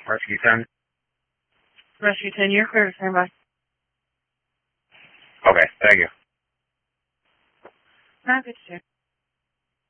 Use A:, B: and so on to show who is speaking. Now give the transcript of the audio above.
A: Rescue 10.
B: Rescue 10, you're clear to stand by.
A: Okay, thank you.
B: Not good to